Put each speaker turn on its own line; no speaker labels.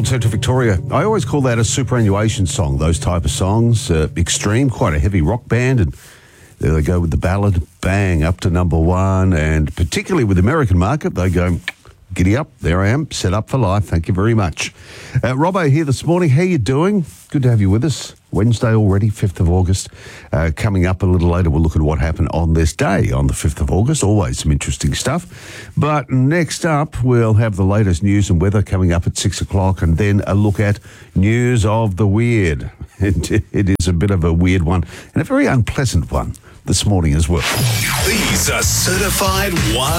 Central Victoria. I always call that a superannuation song, those type of songs. Extreme, quite a heavy rock band, and there they go with the ballad, bang, up to number one. And particularly with the American market, they go, giddy up, there I am, set up for life, thank you very much. Robbo here this morning, how you doing? Good to have you with us. Wednesday already, 5th of August. Coming up a little later, we'll look at what happened on this day, on the 5th of August. Always some interesting stuff. But next up, we'll have the latest news and weather coming up at 6 o'clock, and then a look at news of the weird. It is a bit of a weird one, and a very unpleasant one this morning as well.
These are certified one